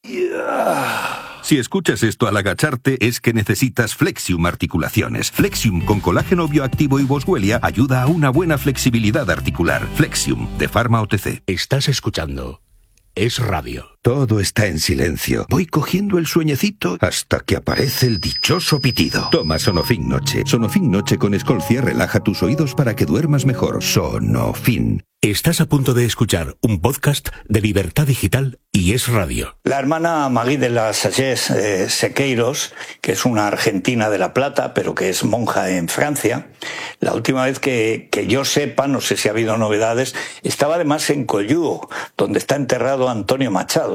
Si escuchas esto al agacharte, es que necesitas Flexium Articulaciones. Flexium con colágeno bioactivo y boswellia ayuda a una buena flexibilidad articular. Flexium, de Pharma OTC. Estás escuchando Es Radio. Todo está en silencio. Voy cogiendo el sueñecito hasta que aparece el dichoso pitido. Toma Sonofin Noche. Sonofin Noche con Escolcia relaja tus oídos para que duermas mejor. Sonofin. Estás a punto de escuchar un podcast de Libertad Digital y Es Radio. La hermana Magui de la Sagesse Sequeiros, que es una argentina de La Plata, pero que es monja en Francia, la última vez que yo sepa, no sé si ha habido novedades, estaba además en Collúo, donde está enterrado Antonio Machado.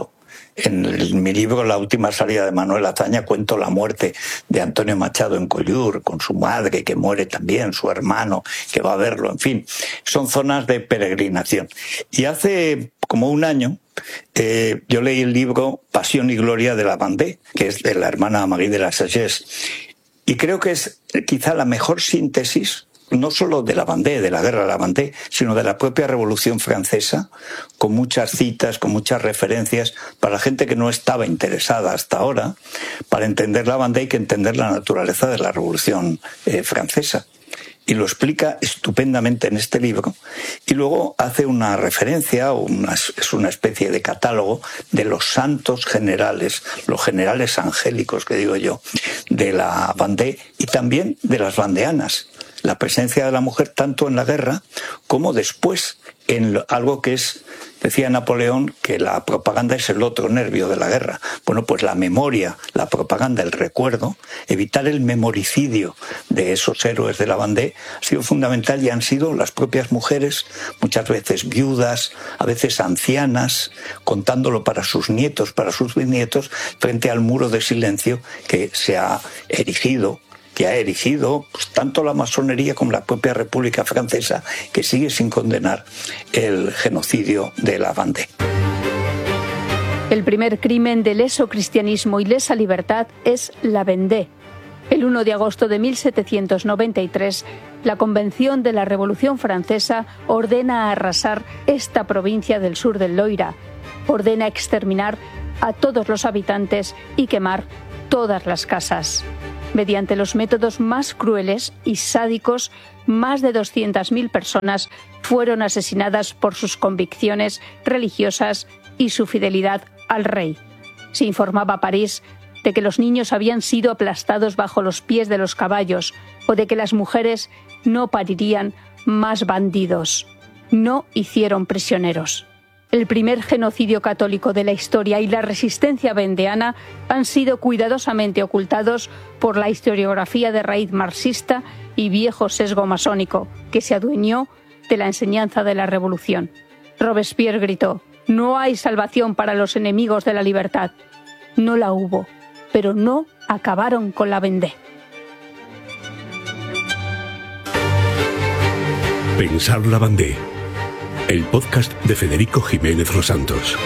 En mi libro La última salida de Manuel Azaña cuento la muerte de Antonio Machado en Collúor, con su madre que muere también, su hermano que va a verlo, en fin, son zonas de peregrinación. Y hace como un año yo leí el libro Pasión y Gloria de la Vendée, que es de la hermana Magui de la Sagesse, y creo que es quizá la mejor síntesis no solo de la Vendée, de la guerra de la Vendée, sino de la propia Revolución Francesa, con muchas citas, con muchas referencias, para la gente que no estaba interesada hasta ahora. Para entender la Vendée hay que entender la naturaleza de la Revolución Francesa. Y lo explica estupendamente en este libro. Y luego hace una referencia, es una especie de catálogo de los santos generales, los generales angélicos, que digo yo, de la Vendée y también de las vandeanas. La presencia de la mujer tanto en la guerra como después en algo que es, decía Napoleón, que la propaganda es el otro nervio de la guerra. Bueno, pues la memoria, la propaganda, el recuerdo, evitar el memoricidio de esos héroes de la Vendée ha sido fundamental y han sido las propias mujeres, muchas veces viudas, a veces ancianas, contándolo para sus nietos, para sus bisnietos, frente al muro de silencio que se ha erigido pues, tanto la masonería como la propia República Francesa, que sigue sin condenar el genocidio de la Vendée. El primer crimen de leso cristianismo y lesa libertad es la Vendée. El 1 de agosto de 1793, la Convención de la Revolución Francesa ordena arrasar esta provincia del sur del Loira, ordena exterminar a todos los habitantes y quemar todas las casas. Mediante los métodos más crueles y sádicos, más de 200.000 personas fueron asesinadas por sus convicciones religiosas y su fidelidad al rey. Se informaba a París de que los niños habían sido aplastados bajo los pies de los caballos o de que las mujeres no parirían más bandidos. No hicieron prisioneros. El primer genocidio católico de la historia y la resistencia vendeana han sido cuidadosamente ocultados por la historiografía de raíz marxista y viejo sesgo masónico, que se adueñó de la enseñanza de la revolución. Robespierre gritó: «No hay salvación para los enemigos de la libertad». No la hubo, pero no acabaron con la Vendée. Pensar la Vendée. El podcast de Federico Jiménez Los Santos.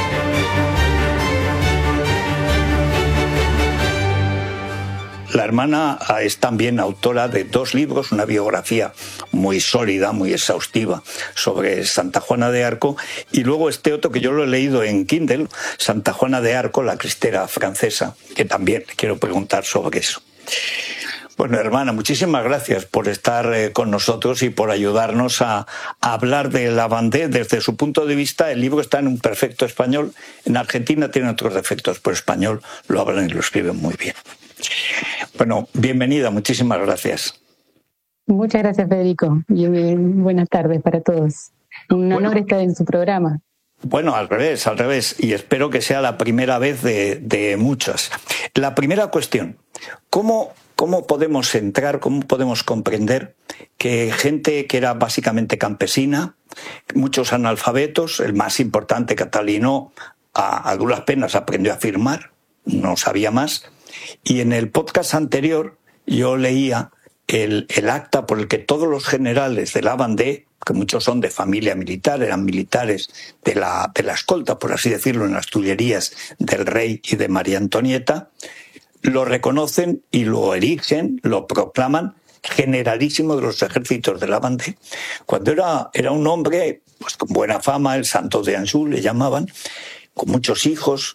La hermana es también autora de 2 libros, una biografía muy sólida, muy exhaustiva sobre Santa Juana de Arco, y luego este otro que yo lo he leído en Kindle, Santa Juana de Arco, la cristera francesa, que también quiero preguntar sobre eso. Bueno, hermana, muchísimas gracias por estar con nosotros y por ayudarnos a hablar de la Vendée desde su punto de vista. El libro está en un perfecto español. En Argentina tiene otros defectos, pero español lo hablan y lo escriben muy bien. Bueno, bienvenida, muchísimas gracias. Muchas gracias, Federico, y buenas tardes para todos. Un honor estar en su programa. Bueno, al revés, y espero que sea la primera vez de muchas. La primera cuestión, ¿cómo podemos entrar, cómo podemos comprender que gente que era básicamente campesina, muchos analfabetos, el más importante, Catalino, a duras penas aprendió a firmar, no sabía más, y en el podcast anterior yo leía el acta por el que todos los generales de la Vendée, que muchos son de familia militar, eran militares de la escolta, por así decirlo, en las Tullerías del rey y de María Antonieta, lo reconocen y lo erigen, lo proclaman generalísimo de los ejércitos de la Vendée, cuando era un hombre pues con buena fama, el santo de Anjou le llamaban, con muchos hijos,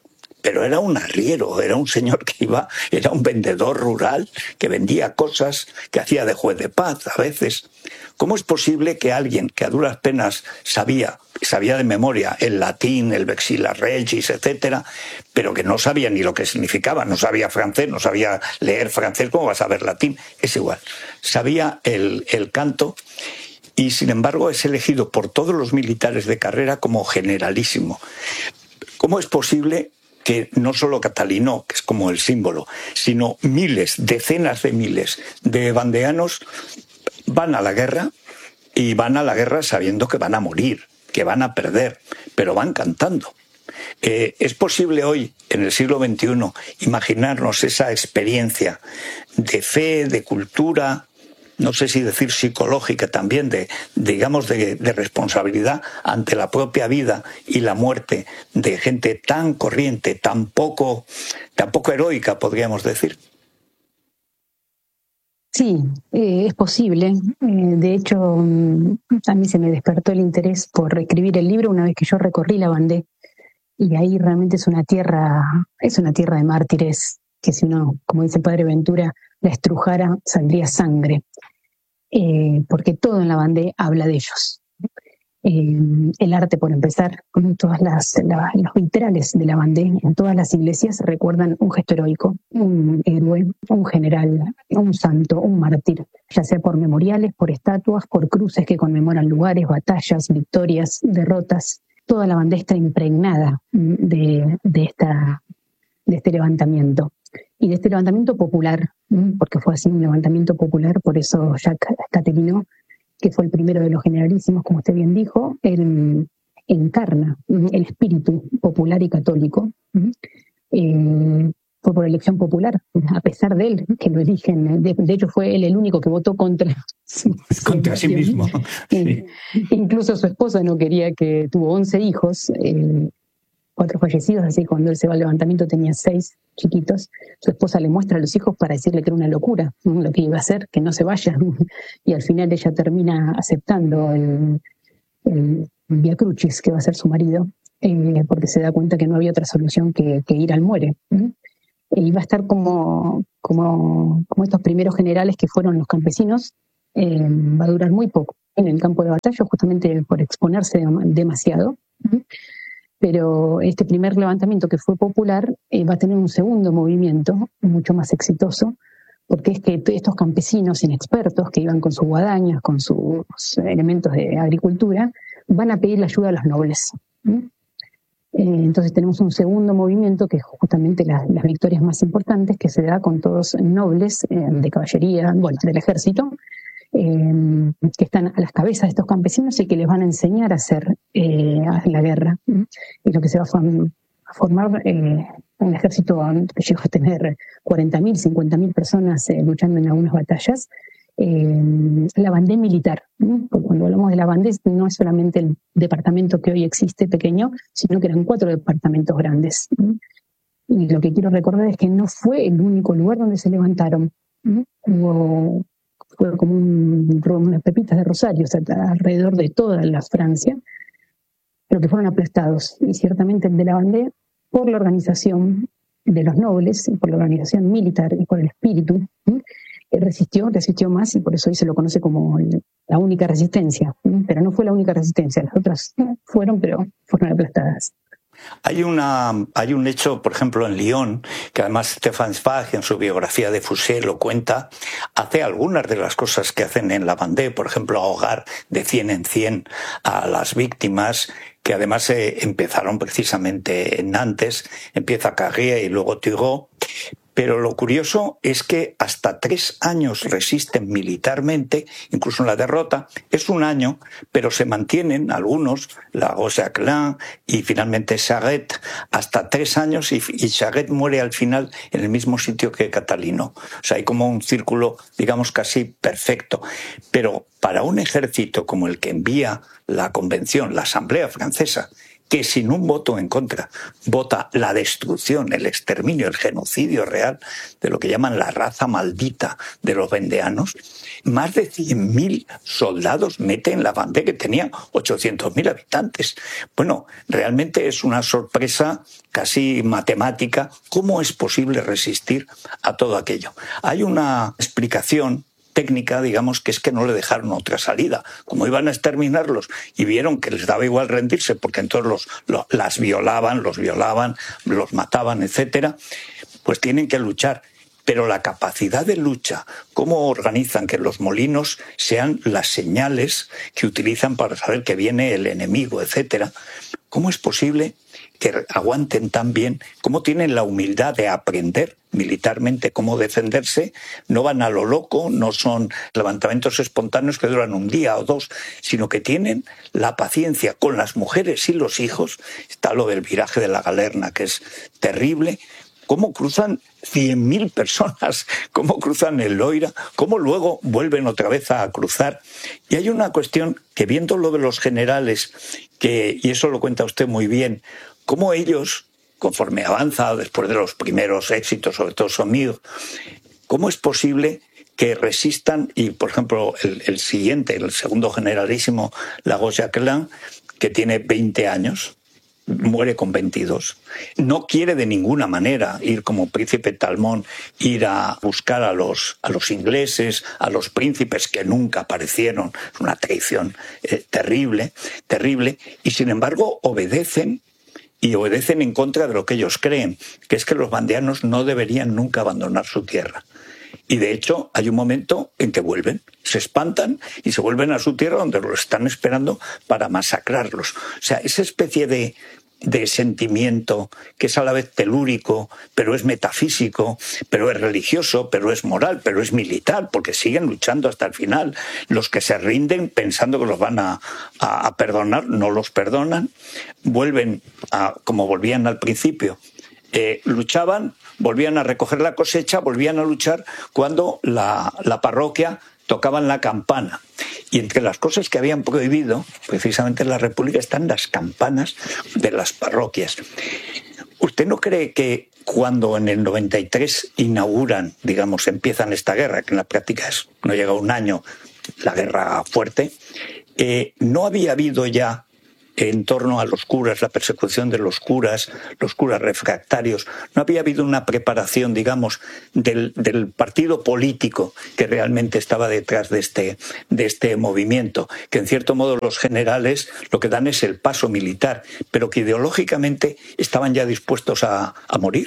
pero era un arriero, era un señor que era un vendedor rural, que vendía cosas, que hacía de juez de paz a veces. ¿Cómo es posible que alguien que a duras penas sabía de memoria el latín, el vexilla regis, etcétera, pero que no sabía ni lo que significaba, no sabía francés, no sabía leer francés, ¿cómo vas a saber latín? Es igual. Sabía el canto y, sin embargo, es elegido por todos los militares de carrera como generalísimo. ¿Cómo es posible que no solo Catalinó, que es como el símbolo, sino miles, decenas de miles de vandeanos van a la guerra y van a la guerra sabiendo que van a morir, que van a perder, pero van cantando? ¿Es posible hoy, en el siglo XXI, imaginarnos esa experiencia de fe, de cultura, no sé si decir psicológica también, de responsabilidad ante la propia vida y la muerte de gente tan corriente, tan poco heroica, podríamos decir? Sí, es posible. De hecho, a mí se me despertó el interés por escribir el libro una vez que yo recorrí la Vendée. Y ahí realmente es una tierra de mártires, que si uno, como dice el padre Ventura, la estrujara, saldría sangre. Porque todo en la Vendée habla de ellos. El arte, por empezar, con todas los vitrales de la Vendée, en todas las iglesias recuerdan un gesto heroico, un héroe, un general, un santo, un mártir, ya sea por memoriales, por estatuas, por cruces que conmemoran lugares, batallas, victorias, derrotas. Toda la Vendée está impregnada de este levantamiento. Y de este levantamiento popular, porque fue así un levantamiento popular, por eso Jacques Catalinó, que fue el primero de los generalísimos, como usted bien dijo, él encarna el espíritu popular y católico. Fue por elección popular, a pesar de él, que lo eligen. De hecho, fue él el único que votó contra sí mismo. Sí. Incluso su esposa no quería, que tuvo 11 hijos, 4 fallecidos, así cuando él se va al levantamiento tenía 6 chiquitos. Su esposa le muestra a los hijos para decirle que era una locura lo que iba a hacer, que no se vaya. Y al final ella termina aceptando el Via Crucis, que va a ser su marido, porque se da cuenta que no había otra solución que ir al muere. Y va a estar como estos primeros generales que fueron los campesinos. Va a durar muy poco en el campo de batalla, justamente por exponerse demasiado. Pero este primer levantamiento, que fue popular, va a tener un segundo movimiento mucho más exitoso, porque es que estos campesinos inexpertos que iban con sus guadañas, con sus elementos de agricultura, van a pedir la ayuda a los nobles. Entonces tenemos un segundo movimiento, que es justamente las victorias más importantes, que se da con todos nobles de caballería, del ejército, que están a las cabezas de estos campesinos y que les van a enseñar a hacer la guerra. Y lo que se va a formar un ejército que llegó a tener 40.000, 50.000 personas luchando en algunas batallas. La Vendée militar, porque cuando hablamos de la Vendée no es solamente el departamento que hoy existe pequeño, sino que eran 4 departamentos grandes. Y lo que quiero recordar es que no fue el único lugar donde se levantaron. Fue como unas pepitas de rosarios alrededor de toda la Francia, pero que fueron aplastados. Y ciertamente el de la Vendée, por la organización de los nobles, por la organización militar y por el espíritu, resistió más, y por eso hoy se lo conoce como la única resistencia. Pero no fue la única resistencia, las otras fueron, pero fueron aplastadas. Hay un hecho, por ejemplo, en Lyon, que además Stéphane Zweig en su biografía de Fouché lo cuenta, hace algunas de las cosas que hacen en la Vendée, por ejemplo, ahogar de 100 en 100 a las víctimas, que además empezaron precisamente en Nantes, empieza Carrier y luego Turgot. Pero lo curioso es que hasta 3 años resisten militarmente, incluso en la derrota. Es un año, pero se mantienen algunos, la Rose-Jacquelin y finalmente Charette, hasta 3 años, y Charette muere al final en el mismo sitio que Catalinó. O sea, hay como un círculo, digamos, casi perfecto. Pero para un ejército como el que envía la Convención, la Asamblea Francesa, que sin un voto en contra vota la destrucción, el exterminio, el genocidio real de lo que llaman la raza maldita de los vendeanos, más de 100.000 soldados meten la Vendée, que tenía 800.000 habitantes. Bueno, realmente es una sorpresa casi matemática. ¿Cómo es posible resistir a todo aquello? Hay una explicación técnica, digamos, que es que no le dejaron otra salida. Como iban a exterminarlos y vieron que les daba igual rendirse, porque entonces los violaban, los mataban, etcétera, pues tienen que luchar. Pero la capacidad de lucha, cómo organizan que los molinos sean las señales que utilizan para saber que viene el enemigo, etcétera, ¿cómo es posible que aguanten tan bien? ¿Cómo tienen la humildad de aprender militarmente cómo defenderse? No van a lo loco, no son levantamientos espontáneos que duran un día o dos, sino que tienen la paciencia con las mujeres y los hijos. Está lo del viraje de la Galerna, que es terrible. Cómo cruzan 100.000 personas, cómo cruzan el Loira, cómo luego vuelven otra vez a cruzar. Y hay una cuestión que, viendo lo de los generales, y eso lo cuenta usted muy bien, cómo ellos, conforme avanza después de los primeros éxitos, sobre todo Sommier, cómo es posible que resistan. Y, por ejemplo, el segundo generalísimo, Lagos-Jacquelin, que tiene 20 años, muere con 22. No quiere de ninguna manera ir como príncipe Talmón, ir a buscar a los ingleses, a los príncipes que nunca aparecieron. Es una traición terrible, terrible. Y sin embargo obedecen, y obedecen en contra de lo que ellos creen, que es que los vandeanos no deberían nunca abandonar su tierra. Y de hecho hay un momento en que vuelven, se espantan y se vuelven a su tierra, donde los están esperando para masacrarlos. O sea, esa especie de sentimiento que es a la vez telúrico, pero es metafísico, pero es religioso, pero es moral, pero es militar, porque siguen luchando hasta el final. Los que se rinden pensando que los van a perdonar, no los perdonan, vuelven como volvían al principio. Luchaban, volvían a recoger la cosecha, volvían a luchar cuando la parroquia tocaban la campana. Y entre las cosas que habían prohibido, precisamente en la República, están las campanas de las parroquias. ¿Usted no cree que cuando en el 93 inauguran, digamos, empiezan esta guerra, que en la práctica no llega a un año, la guerra fuerte, no había habido ya en torno a los curas, la persecución de los curas refractarios, no había habido una preparación, digamos, del partido político que realmente estaba detrás de este movimiento, que en cierto modo los generales lo que dan es el paso militar, pero que ideológicamente estaban ya dispuestos a morir?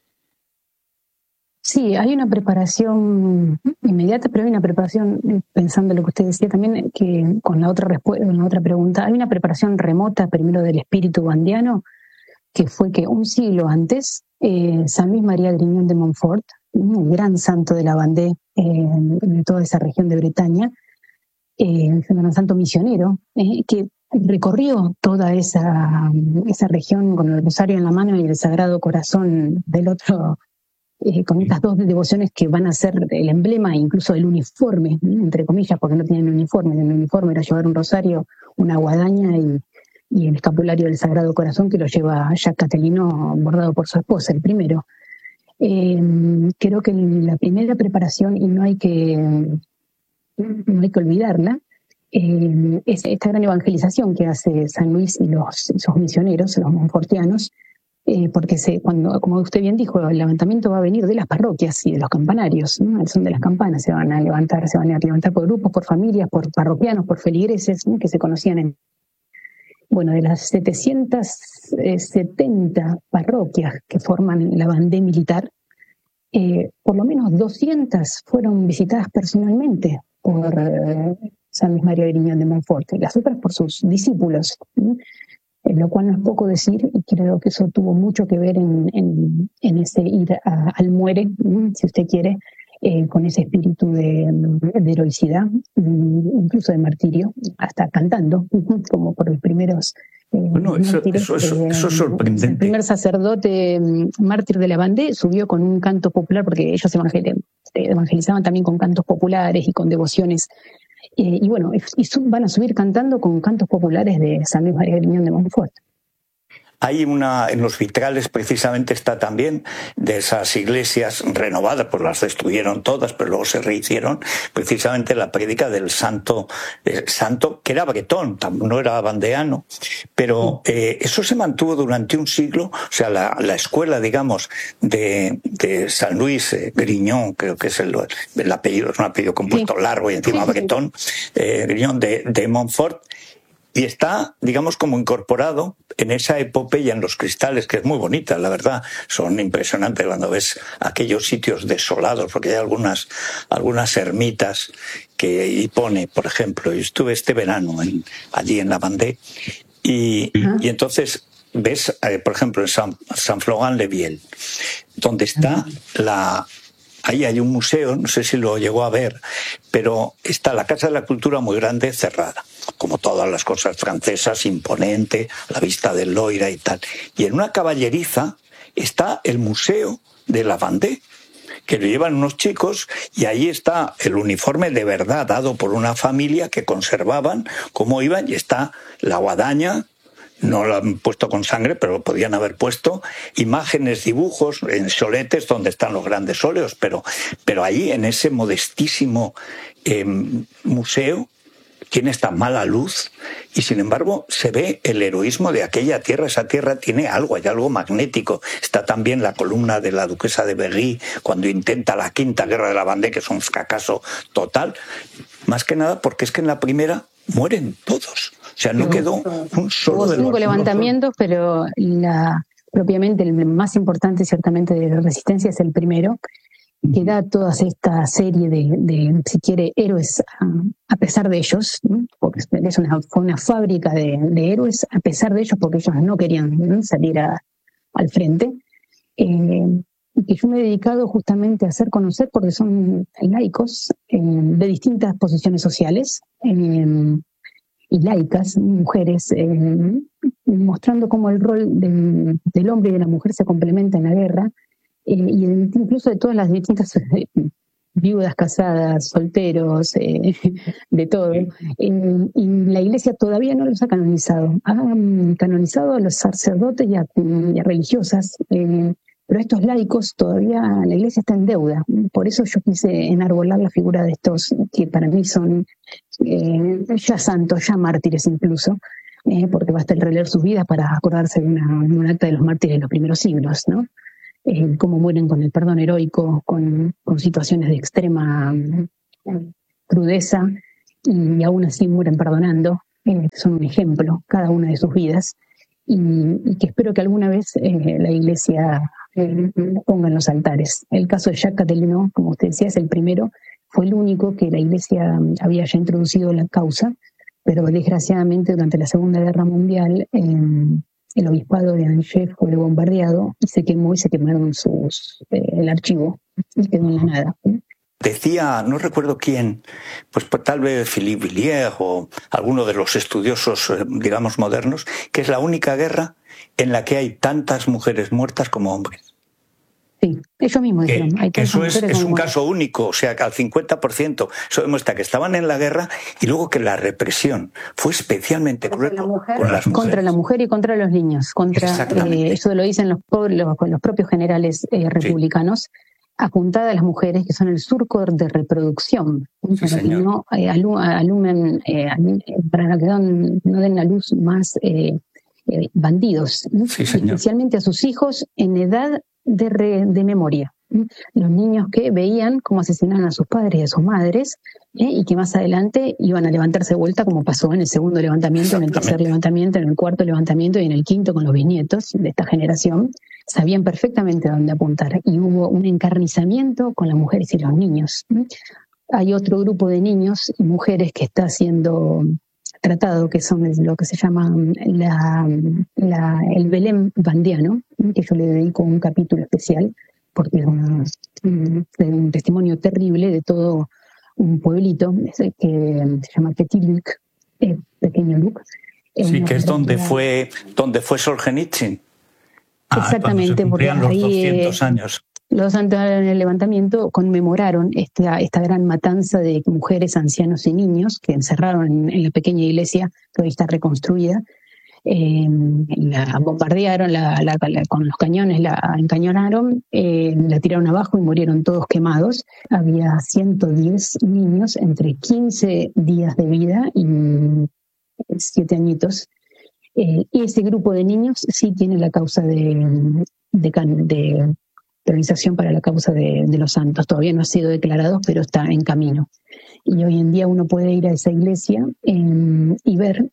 Sí, hay una preparación inmediata, pero hay una preparación, pensando en lo que usted decía también, que con la otra pregunta, hay una preparación remota primero del espíritu vandiano, que fue que un siglo antes, San Luis María Grignion de Montfort, un gran santo de la Vendée, en toda esa región de Bretaña, un santo misionero, que recorrió toda esa región con el rosario en la mano y el Sagrado Corazón del otro, con estas dos devociones que van a ser el emblema incluso del uniforme, entre comillas, porque no tienen uniforme. El uniforme era llevar un rosario, una guadaña y el escapulario del Sagrado Corazón, que lo lleva Jacques Catelino, bordado por su esposa, el primero. Creo que la primera preparación, y no hay que olvidarla, es esta gran evangelización que hace San Luis y esos misioneros, los monfortianos, porque como usted bien dijo, el levantamiento va a venir de las parroquias y de los campanarios, ¿no? El son de las campanas se van a levantar por grupos, por familias, por parroquianos, por feligreses, ¿no? Que se conocían de las 770 parroquias que forman la Vendée militar, por lo menos 200 fueron visitadas personalmente por San Luis María Grignion de Montfort, y las otras por sus discípulos, ¿no? Lo cual no es poco decir, y creo que eso tuvo mucho que ver en ese ir al muere, si usted quiere, con ese espíritu de heroicidad, incluso de martirio, hasta cantando, como por los primeros eso es sorprendente. El primer sacerdote mártir de la Vendée subió con un canto popular, porque ellos evangelizaban también con cantos populares y con devociones. Y van a subir cantando con cantos populares de San Luis María Grignion de Montfort. en los vitrales precisamente está también de esas iglesias renovadas, pues las destruyeron todas, pero luego se rehicieron, precisamente la prédica del santo, que era bretón, no era vandeano, pero eso se mantuvo durante un siglo. O sea, la escuela, digamos, de San Luis Grignon, creo que es el apellido, es un apellido compuesto largo y encima bretón, Grignon de Montfort, y está, digamos, como incorporado en esa epopeya en los cristales, que es muy bonita, la verdad. Son impresionantes cuando ves aquellos sitios desolados, porque hay algunas ermitas y pone, por ejemplo, yo estuve este verano allí en la Vendée, y entonces ves, por ejemplo, en San Florent-le-Viel, donde está ahí hay un museo, no sé si lo llegó a ver, pero está la Casa de la Cultura muy grande, cerrada, como todas las cosas francesas, imponente, la vista del Loira y tal. Y en una caballeriza está el Museo de la Vendée, que lo llevan unos chicos, y ahí está el uniforme de verdad dado por una familia que conservaban cómo iban, y está la guadaña. No lo han puesto con sangre, pero lo podían haber puesto. Imágenes, dibujos en soletes donde están los grandes óleos, pero ahí en ese modestísimo museo tiene esta mala luz y sin embargo se ve el heroísmo de aquella tierra. Esa tierra tiene algo, hay algo magnético. Está también la columna de la duquesa de Berry cuando intenta la quinta guerra de la Vendée, que es un fracaso total. Más que nada porque es que en la primera mueren todos. O sea, no quedó un solo de los... Hubo 5 levantamientos, pero propiamente el más importante ciertamente de la resistencia es el primero, que da toda esta serie de si quiere, héroes a pesar de ellos, ¿no? Porque fue una fábrica de héroes a pesar de ellos, porque ellos no querían, ¿no?, salir al frente. Y que yo me he dedicado justamente a hacer conocer, porque son laicos de distintas posiciones sociales, y laicas, mujeres, mostrando cómo el rol del hombre y de la mujer se complementa en la guerra, y incluso de todas las distintas viudas, casadas, solteros, de todo. Y la Iglesia todavía no los ha canonizado. Ha canonizado a los sacerdotes y a religiosas, pero estos laicos todavía la Iglesia está en deuda. Por eso yo quise enarbolar la figura de estos que para mí son ya santos, ya mártires incluso, porque basta el releer sus vidas para acordarse de un acta de los mártires de los primeros siglos, ¿no? Cómo mueren con el perdón heroico, con situaciones de extrema crudeza, y aún así mueren perdonando. Son un ejemplo, cada una de sus vidas, y que espero que alguna vez la Iglesia ponga en los altares. El caso de Jacques Catelino, como usted decía, es el primero, fue el único que la Iglesia había ya introducido la causa, pero desgraciadamente durante la Segunda Guerra Mundial el obispado de Angers fue bombardeado y se quemó y se quemaron el archivo y quedó en la nada. Decía, no recuerdo quién, pues tal vez Philippe Villiers o alguno de los estudiosos, digamos, modernos, que es la única guerra en la que hay tantas mujeres muertas como hombres. Sí, ellos mismos dijeron. Eso es un caso único, o sea, que al 50%. Eso demuestra que estaban en la guerra y luego que la represión fue especialmente cruel con las mujeres. Contra la mujer y contra los niños. Eso lo dicen los propios generales republicanos. Apuntada a las mujeres, que son el surco de reproducción, sí, para que no alumen, para que no den a luz más bandidos, sí, especialmente a sus hijos en edad de memoria. Los niños que veían cómo asesinaban a sus padres y a sus madres, y que más adelante iban a levantarse de vuelta, como pasó en el segundo levantamiento, en el tercer levantamiento, en el cuarto levantamiento y en el quinto con los bisnietos de esta generación. Sabían perfectamente dónde apuntar y hubo un encarnizamiento con las mujeres y los niños. Hay otro grupo de niños y mujeres que está siendo tratado, que son lo que se llama el Belén vandiano, que yo le dedico un capítulo especial, porque es un testimonio terrible de todo un pueblito que se llama Petit Luc, Pequeño Luc. Sí, que es donde fue Solzhenitsyn. Exactamente, porque los ahí 200 años. Los santos en el levantamiento conmemoraron esta gran matanza de mujeres, ancianos y niños que encerraron en la pequeña iglesia que hoy está reconstruida, La bombardearon, con los cañones la encañonaron, la tiraron abajo y murieron todos quemados. Había 110 niños entre 15 días de vida y 7 añitos. Y ese grupo de niños sí tiene la causa de canonización para la causa de los santos. Todavía no ha sido declarado, pero está en camino. Y hoy en día uno puede ir a esa iglesia y ver,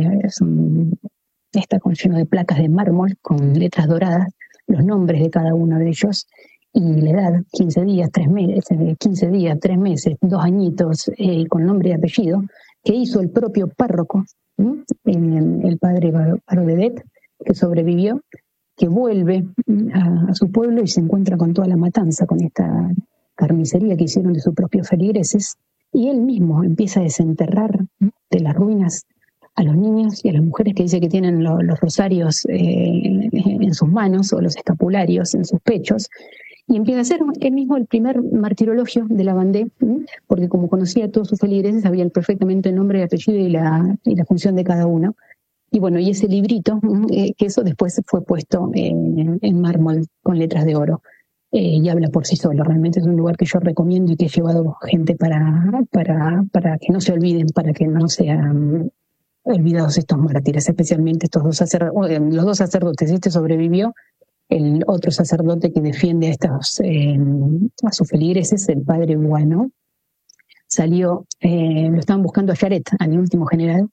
está lleno de placas de mármol con letras doradas, los nombres de cada uno de ellos y la edad, 15 días, 3 meses, 2 añitos, con nombre y apellido, que hizo el propio párroco, el padre Barodedet, que sobrevivió, que vuelve a su pueblo y se encuentra con toda la matanza, con esta carnicería que hicieron de sus propios feligreses, y él mismo empieza a desenterrar de las ruinas a los niños y a las mujeres que dice que tienen los rosarios en sus manos o los escapularios en sus pechos, y empieza a hacer él mismo el primer martirologio de la Vendée, porque como conocía a todos sus feligreses, sabía perfectamente el nombre, el apellido y la función de cada uno. Y bueno, y ese librito, que eso después fue puesto en mármol con letras de oro, y habla por sí solo. Realmente es un lugar que yo recomiendo y que he llevado gente para que no se olviden, para que no sean olvidados estos mártires, especialmente estos dos sacerdotes. Los dos sacerdotes, este sobrevivió, el otro sacerdote que defiende a sus feligreses, el padre Guano, salió, lo estaban buscando a Yaret, al último general,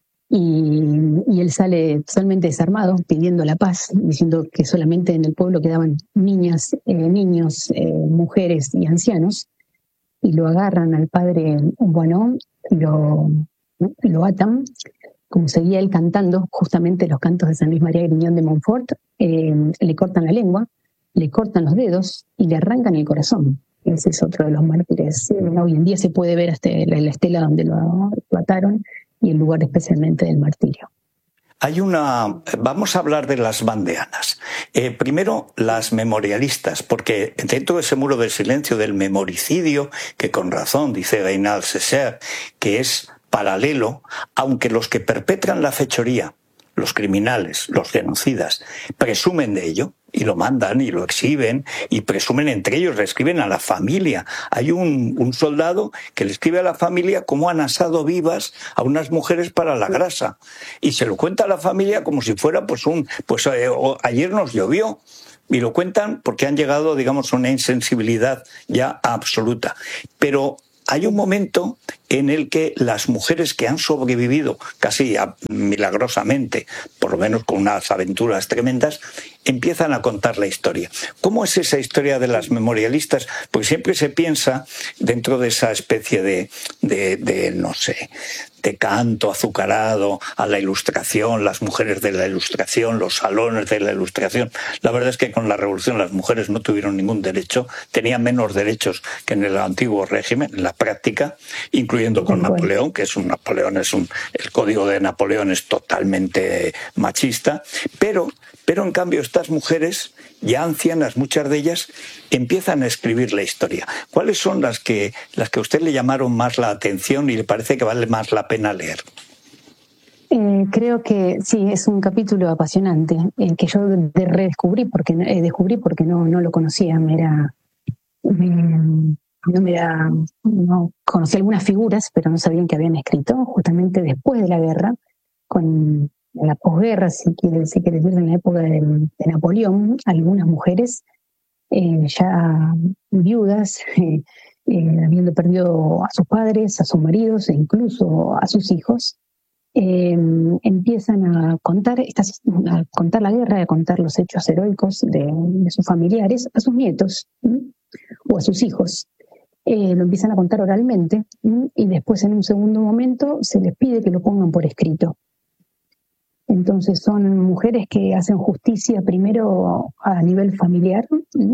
y él sale totalmente desarmado, pidiendo la paz, diciendo que solamente en el pueblo quedaban niñas, niños, mujeres y ancianos, y lo agarran al padre Guano, lo atan, como seguía él cantando justamente los cantos de San Luis María Griñón de Montfort, le cortan la lengua, le cortan los dedos y le arrancan el corazón. Ese es otro de los mártires. Hoy en día se puede ver hasta la estela donde lo ataron y el lugar especialmente del martirio. Vamos a hablar de las vandeanas. Primero, las memorialistas, porque dentro de ese muro del silencio del memoricidio, que con razón dice Reynald Césaire, que es paralelo, aunque los que perpetran la fechoría, los criminales, los genocidas, presumen de ello y lo mandan y lo exhiben y presumen entre ellos, le escriben a la familia. Hay un soldado que le escribe a la familia cómo han asado vivas a unas mujeres para la grasa y se lo cuenta a la familia como si fuera ayer nos llovió. Y lo cuentan porque han llegado, digamos, a una insensibilidad ya absoluta. Pero hay un momento en el que las mujeres que han sobrevivido casi milagrosamente, por lo menos con unas aventuras tremendas, empiezan a contar la historia. ¿Cómo es esa historia de las memorialistas? Porque siempre se piensa dentro de esa especie de canto azucarado a la Ilustración, las mujeres de la Ilustración, los salones de la Ilustración. La verdad es que con la Revolución las mujeres no tuvieron ningún derecho, tenían menos derechos que en el antiguo régimen, en la práctica, incluyendo con Napoleón, el código de Napoleón es totalmente machista, pero en cambio estas mujeres, ya ancianas, muchas de ellas, empiezan a escribir la historia. ¿Cuáles son las que a usted le llamaron más la atención y le parece que vale más la pena leer? Creo que sí, es un capítulo apasionante, que yo redescubrí porque no lo conocía. No conocí algunas figuras, pero no sabían que habían escrito justamente después de la guerra, con la posguerra, si quiere decir, en la época de Napoleón, algunas mujeres ya viudas, habiendo perdido a sus padres, a sus maridos e incluso a sus hijos, empiezan a contar la guerra, a contar los hechos heroicos de sus familiares a sus nietos o a sus hijos. Lo empiezan a contar oralmente y después en un segundo momento se les pide que lo pongan por escrito. Entonces son mujeres que hacen justicia primero a nivel familiar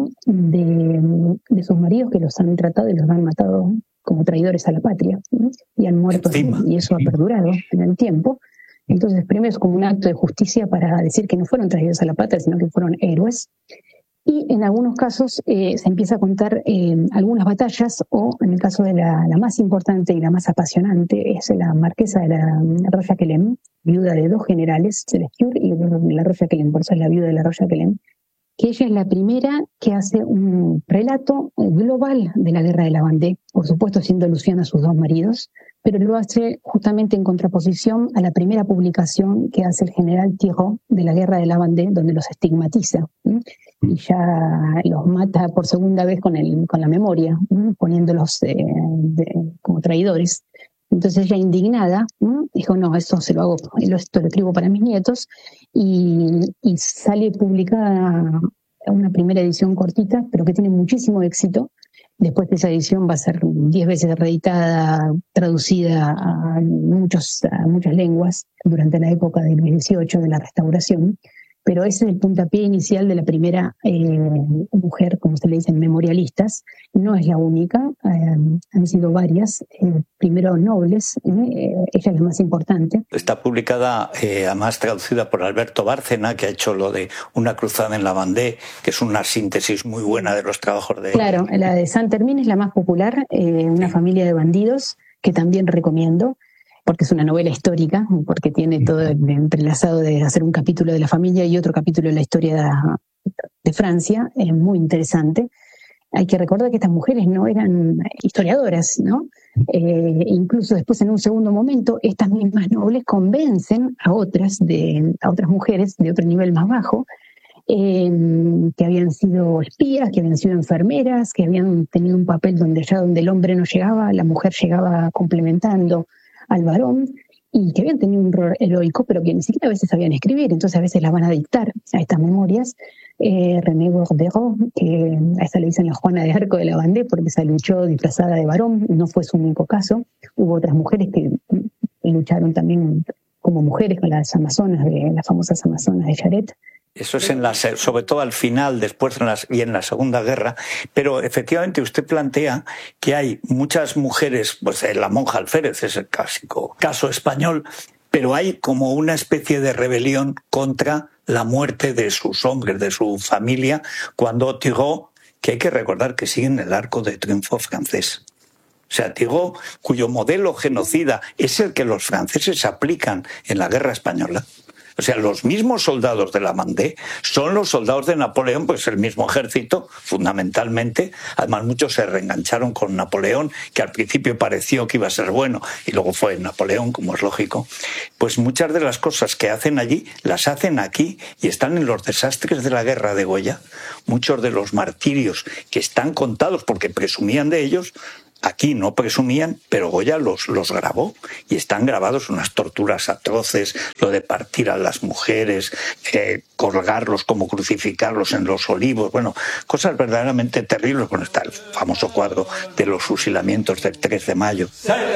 de sus maridos que los han tratado y los han matado como traidores a la patria, y han muerto y eso ha perdurado en el tiempo. Entonces primero es como un acto de justicia para decir que no fueron traidores a la patria, sino que fueron héroes. Y en algunos casos se empieza a contar algunas batallas, o en el caso de la más importante y la más apasionante, es la marquesa de la Roya-Quelem, viuda de 2 generales, Celesture y la Roya-Quelem, por eso es la viuda de la Roya-Quelem, que ella es la primera que hace un relato global de la guerra de la Vendée, por supuesto haciendo alusión a sus 2 maridos, pero lo hace justamente en contraposición a la primera publicación que hace el general Thiers de la guerra de la Vendée, donde los estigmatiza, y ya los mata por segunda vez con la memoria, poniéndolos como traidores. Entonces ella, indignada, dijo, no, esto se lo hago, esto lo escribo para mis nietos, y sale publicada una primera edición cortita, pero que tiene muchísimo éxito. Después de esa edición va a ser 10 veces reeditada, traducida a muchas lenguas durante la época del Luis XVIII, de la Restauración. Pero ese es el puntapié inicial de la primera mujer, como se le dicen, memorialistas. No es la única, han sido varias, primero nobles, ella es la más importante. Está publicada, además traducida por Alberto Bárcena, que ha hecho lo de Una cruzada en la Vendée, que es una síntesis muy buena de los trabajos de... Claro, la de Saint-Hermine es la más popular, una familia de bandidos, que también recomiendo, porque es una novela histórica, porque tiene todo entrelazado de hacer un capítulo de la familia y otro capítulo de la historia de Francia, es muy interesante. Hay que recordar que estas mujeres no eran historiadoras, ¿no? Incluso después, en un segundo momento, estas mismas nobles convencen a otras mujeres de otro nivel más bajo, que habían sido espías, que habían sido enfermeras, que habían tenido un papel donde el hombre no llegaba, la mujer llegaba complementando al varón, y que habían tenido un rol heroico, pero que ni siquiera a veces sabían escribir, entonces a veces las van a dictar a estas memorias. René Bordeaux, que a esa le dicen la Juana de Arco de la Vendée, porque se luchó disfrazada de varón, no fue su único caso. Hubo otras mujeres que lucharon también como mujeres, con las famosas amazonas de Jarret. Eso es sobre todo al final, después en la Segunda Guerra, pero efectivamente usted plantea que hay muchas mujeres, pues la monja Alférez es el clásico caso español, pero hay como una especie de rebelión contra la muerte de sus hombres, de su familia, cuando Thiers, que hay que recordar que sigue en el Arco de Triunfo francés. O sea, Thiers, cuyo modelo genocida es el que los franceses aplican en la Guerra Española. O sea, los mismos soldados de la Vendée son los soldados de Napoleón, pues el mismo ejército, fundamentalmente. Además, muchos se reengancharon con Napoleón, que al principio pareció que iba a ser bueno, y luego fue Napoleón, como es lógico. Pues muchas de las cosas que hacen allí, las hacen aquí, y están en los desastres de la guerra de Goya. Muchos de los martirios que están contados, porque presumían de ellos, aquí no presumían, pero Goya los grabó, y están grabados unas torturas atroces, lo de partir a las mujeres, colgarlos, como crucificarlos en los olivos, bueno, cosas verdaderamente terribles. Bueno, está el famoso cuadro de los fusilamientos del 3 de mayo.